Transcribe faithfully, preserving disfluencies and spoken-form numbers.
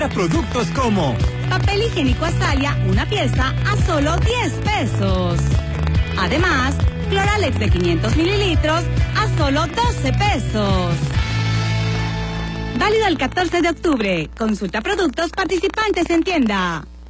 Productos como papel higiénico Azalia, una pieza a solo diez pesos. Además, Cloralex de quinientos mililitros a solo doce pesos. Válido el catorce de octubre. Consulta productos participantes en tienda.